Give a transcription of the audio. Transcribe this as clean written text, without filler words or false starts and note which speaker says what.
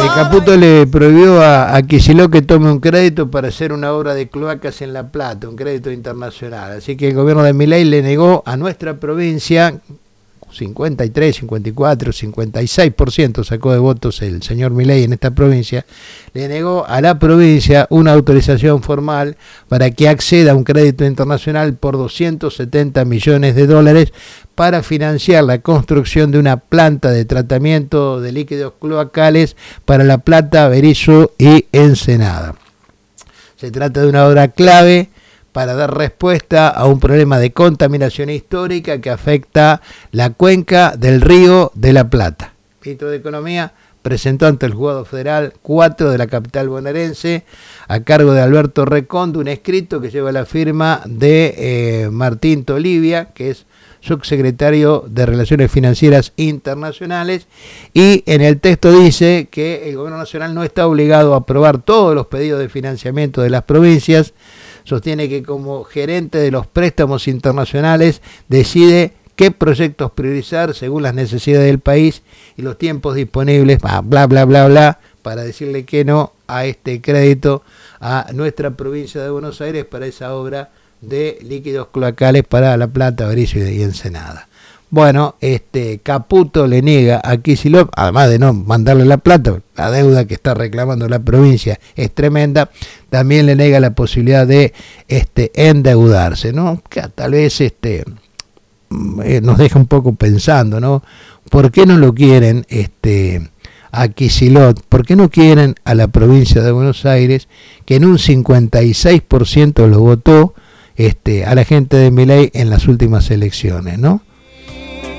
Speaker 1: Caputo le prohibió a Kicillof que tome un crédito para hacer una obra de cloacas en La Plata, un crédito internacional. Así que el gobierno de Milei le negó a nuestra provincia 53, 54, 56% sacó de votos el señor Milei en esta provincia, le negó a la provincia una autorización formal para que acceda a un crédito internacional por 270 millones de dólares para financiar la construcción de una planta de tratamiento de líquidos cloacales para La Plata, Berisso y Ensenada. Se trata de una obra clave para dar respuesta a un problema de contaminación histórica que afecta la cuenca del río de la Plata. El ministro de Economía presentó ante el Juzgado Federal 4 de la capital bonaerense, a cargo de Alberto Recondo, un escrito que lleva la firma de Martín Tolivia, que es subsecretario de Relaciones Financieras Internacionales, y en el texto dice que el gobierno nacional no está obligado a aprobar todos los pedidos de financiamiento de las provincias. Sostiene que como gerente de los préstamos internacionales decide qué proyectos priorizar según las necesidades del país y los tiempos disponibles, bla, bla, bla, bla, para decirle que no a este crédito a nuestra provincia de Buenos Aires para esa obra de líquidos cloacales para La Plata, Berisso y Ensenada. Bueno, Caputo le niega a Kicillof, además de no mandarle la plata, la deuda que está reclamando la provincia es tremenda, también le niega la posibilidad de endeudarse, ¿no? Que tal vez nos deja un poco pensando, ¿no? ¿Por qué no lo quieren a Kicillof? ¿Por qué no quieren a la provincia de Buenos Aires, que en un 56% lo votó a la gente de Milei en las últimas elecciones, ¿no?